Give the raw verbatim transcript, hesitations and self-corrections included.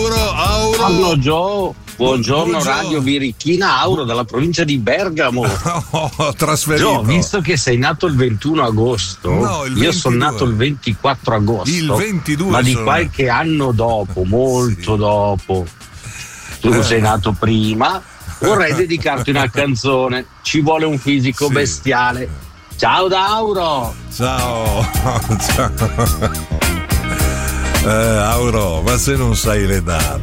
Auro. Buongiorno Gio, buongiorno, buongiorno Radio Birichina, Auro dalla provincia di Bergamo. Oh, trasferito. Gio, visto che sei nato il ventuno agosto, no, il io sono nato il ventiquattro agosto. Il ventidue ma di sono... qualche anno dopo, molto sì. dopo. Tu eh. sei nato prima. Vorrei dedicarti una canzone. Ci vuole un fisico sì. bestiale. Ciao da Auro. Ciao. Ciao. Eh, Auro, ma se non sai le date.